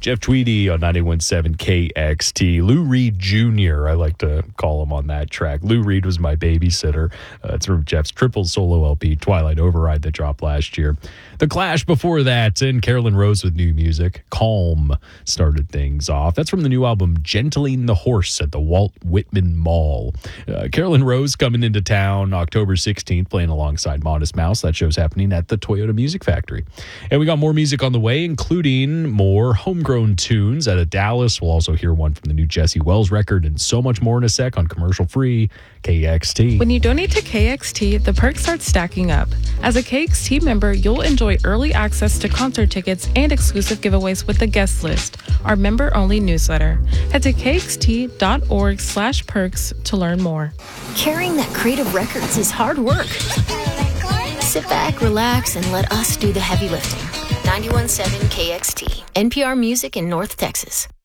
Jeff Tweedy on 91.7 KXT. Lou Reed Jr., I like to call him on that track. Lou Reed was my babysitter. It's from Jeff's triple solo LP, Twilight Override, that dropped last year. The Clash before that, and Carolyn Rose with new music. Calm started things off. That's from the new album, Gentling the Horse, at the Walt Whitman Mall. Carolyn Rose coming into town October 16th, playing alongside Modest Mouse. That show's happening at the Toyota Music Factory. And we got more music on the way, including more homegrown tunes out of Dallas. We'll also hear one from the new Jesse Wells record and so much more in a sec on commercial-free KXT. When you donate to KXT, the perks start stacking up. As a KXT member, you'll enjoy early access to concert tickets and exclusive giveaways with the guest list, our member-only newsletter. Head to kxt.org/perks to learn more. Carrying that crate of records is hard work. Sit back, relax, and let us do the heavy lifting. 91.7 KXT, NPR Music in North Texas.